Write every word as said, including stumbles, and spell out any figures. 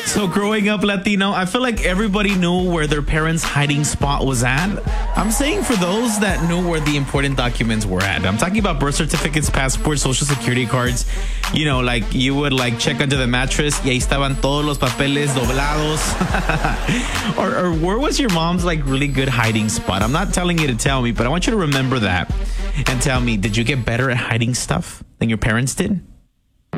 So growing up Latino, I feel like everybody knew where their parents' hiding spot was at. I'm saying for those that knew where the important documents were at. I'm talking about birth certificates, passports, social security cards. You know, like you would like check under the mattress y ahí estaban todos los papeles doblados. or, or where was your mom's like really good hiding spot? I'm not telling you to tell me, but I want you to remember that and tell me, did you get better at hiding stuff than your parents did?